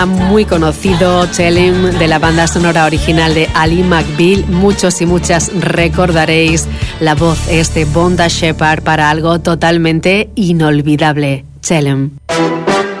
Muy conocido, Thelem, de la banda sonora original de Ally McBeal. Muchos y muchas recordaréis la voz de Vonda Shepard para algo totalmente inolvidable, Thelem.